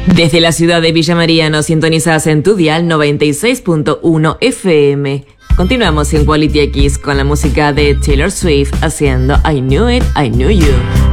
Desde la ciudad de Villa María nos sintonizas en tu dial 96.1 FM. Continuamos en Quality X con la música de Taylor Swift haciendo I Knew It, I Knew You.